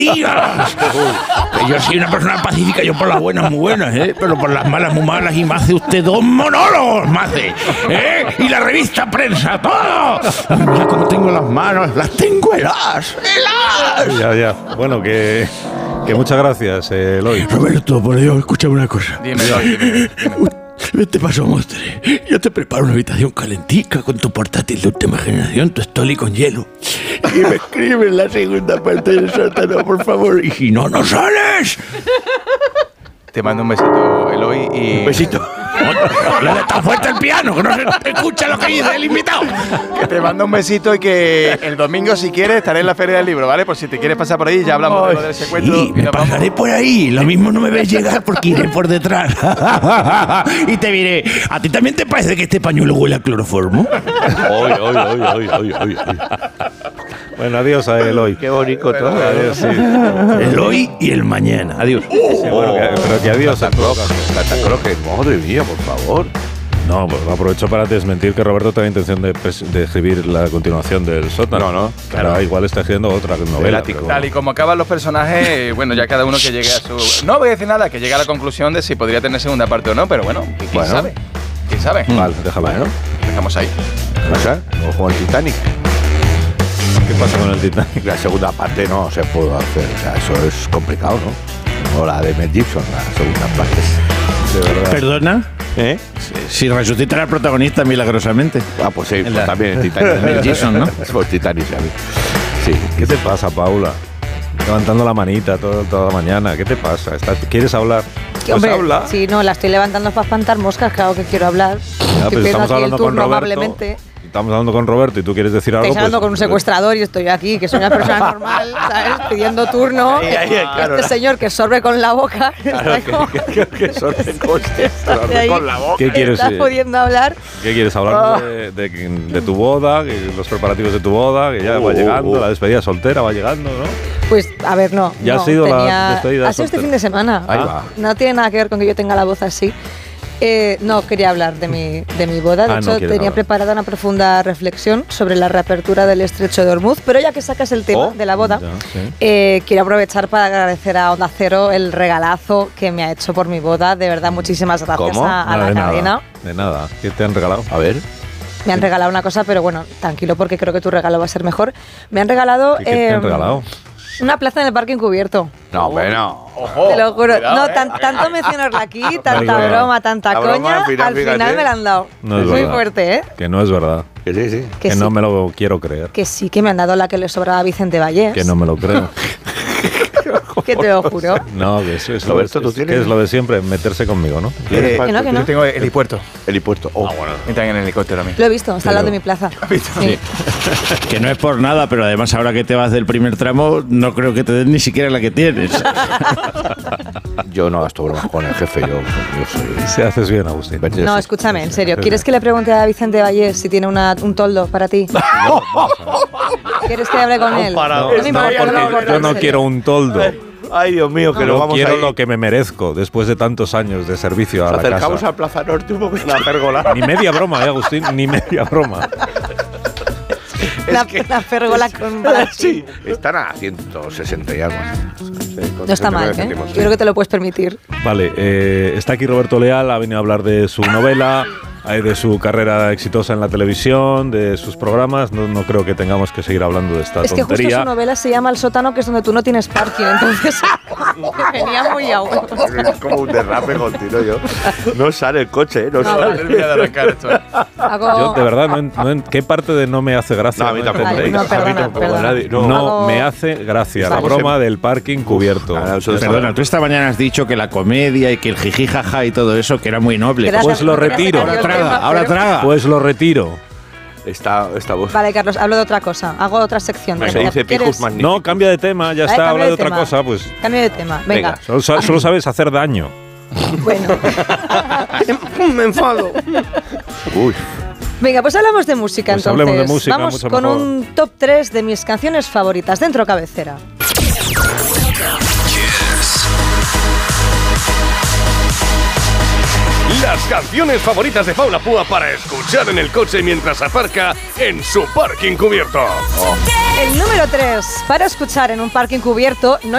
Yo soy una persona pacífica, yo por las buenas muy buenas, pero por las malas muy malas, y me hace usted 2 monólogos, me hace, y la revista Prensa, todo. Mira cómo tengo las manos, las tengo heladas. Ya. Bueno, que muchas gracias, Eloy. Roberto, por Dios, escúchame una cosa. Dime. Vete paso, Mostre. Yo te preparo una habitación calentica con tu portátil de última generación, tu Stoli con hielo. Y me escribes la segunda parte del sótano, por favor. Y si no, no sales. Te mando un besito, Eloy, y... Un besito. Le da tan fuerte el piano que no se escucha lo que dice el invitado. Que te mando un besito y que el domingo, si quieres, estaré en la Feria del Libro, ¿vale? Por si te quieres pasar por ahí, ya hablamos de lo del secuestro. Sí, me pasaré por ahí. Lo mismo no me ves llegar porque iré por detrás. Y te diré, ¿a ti también te parece que este pañuelo huele a cloroformo? Bueno, adiós a Eloy. Qué bonito todo. Adiós, sí. Eloy y el mañana. Adiós. Sí, bueno, pero que adiós a todos. Santa Croque, madre mía, por favor. No, pues aprovecho para desmentir que Roberto tenga intención de escribir la continuación del sótano. No. Claro, igual está escribiendo otra novela. Tal y como acaban los personajes, bueno, ya cada uno que llegue a su... No voy a decir nada, que llegue a la conclusión de si podría tener segunda parte o no, pero bueno, ¿quién sabe? ¿Quién sabe? Vale, déjalo. Bueno, Dejamos ahí. ojo al Titanic. ¿Qué pasa con el Titanic? La segunda parte no se puede hacer, o sea, eso es complicado, ¿no? O la de Mel Gibson, la segunda parte. De verdad. ¿Perdona? Si resucita al protagonista milagrosamente. Pues sí, pues también el Titanic. Mel Gibson, ¿no? Pues Titanic, ¿sabes? Sí. ¿Qué te pasa, Paula? Levantando la manita toda la mañana. ¿Qué te pasa? ¿Quieres hablar? Pues hombre, habla. sí, no, la estoy levantando para espantar moscas, claro que quiero hablar. Ya, pero estamos aquí el hablando con turno Roberto. amablemente. Estamos hablando con Roberto y tú quieres decir algo. Estáis hablando pues, con un secuestrador y estoy aquí, que soy una persona normal, ¿sabes? Pidiendo turno. Claro, Este señor que sorbe con la boca. Claro, que sorbe con la boca. ¿Qué quieres? ¿Estás pudiendo hablar? ¿Qué quieres hablar de tu boda, los preparativos de tu boda, que ya va llegando, la despedida soltera va llegando, ¿no? Pues, a ver, no. Ya no, ha sido la despedida Ha sido este soltera. fin de semana. Ahí va. No tiene nada que ver con que yo tenga la voz así. No quería hablar de mi boda. De hecho, tenía preparada una profunda reflexión sobre la reapertura del estrecho de Hormuz. Pero ya que sacas el tema de la boda, quiero aprovechar para agradecer a Onda Cero el regalazo que me ha hecho por mi boda. De verdad, muchísimas gracias a la cadena. De nada. ¿Qué te han regalado? A ver. Me han regalado una cosa, pero bueno, tranquilo porque creo que tu regalo va a ser mejor. Me han regalado... ¿Qué te han regalado? Una plaza en el parque encubierto. No, bueno. Te lo juro. Cuidado, tanto mencionarla aquí, tanta broma, tanta coña, al final me la han dado. No es muy verdad. fuerte, ¿eh? Que no es verdad. Que sí. Que sí. no me lo quiero creer. Que sí, que me han dado la que le sobraba a Vicente Vallés. Que no me lo creo. Que te lo juro. No, que eso es, Roberto, ¿tú tienes? que es lo de siempre, meterse conmigo, ¿no? Que no. Yo tengo el helipuerto. Helipuerto. Bueno. Me traen en el helicóptero a mí. Lo he visto, está al lado de mi plaza. Sí. Que no es por nada, pero además ahora que te vas del primer tramo, no creo que te den ni siquiera la que tienes. Yo no gasto bromas con el jefe, yo soy... Si haces bien, Agustín. No, escúchame, en serio. ¿Quieres que le pregunte a Vicente Vallés si tiene un toldo para ti? ¿Quieres que hable con él? No, me importa, no me importa, yo en no serio. quiero un toldo. Ay, Dios mío, que Yo lo vamos quiero a ir. lo que me merezco después de tantos años de servicio a Nos la acercamos casa. a Plaza Norte un momento. La pérgola. Ni media broma, Agustín, ni media broma. La pérgola con Brasil. Sí, están a 160 y algo. No está mal, ¿eh? Yo creo que te lo puedes permitir. Vale, está aquí Roberto Leal, ha venido a hablar de su novela, de su carrera exitosa en la televisión, de sus programas. No creo que tengamos que seguir hablando de esta Es que justo tontería. su novela se llama El sótano, que es donde tú no tienes parking, entonces me venía muy a huevo. Es como un derrape continuo yo. No sale el coche, no No, sale. Termina de arrancar esto. Hago... Yo, de verdad, ¿qué parte de no me hace gracia? No, a mí tampoco. Vale, no, perdona, perdona. Nadie, No Hago- me hace gracia la Vale. broma del parking cubierto. Perdona, tú esta mañana has dicho que la comedia y que el jiji jaja y todo eso, que era muy noble. Gracias, Pues lo gracias, retiro. cambio el Ahora traga, tema, ahora pero- traga. Pues lo retiro. Esta voz. Vale, Carlos, hablo de otra cosa. Hago otra sección. Se Venga, dice ¿quieres? pijos magníficos. No, cambia de tema, ya está, Cambio habla de otra tema. cosa, pues Cambio de tema. Venga. solo sabes hacer daño. Bueno. Me enfado. Uy. Venga, pues hablamos de música Pues entonces. hablemos de música, Vamos mucho con mejor. un top 3 de mis canciones favoritas dentro cabecera. Las canciones favoritas de Paula Púa para escuchar en el coche mientras aparca en su parking cubierto. El número 3 para escuchar en un parking cubierto no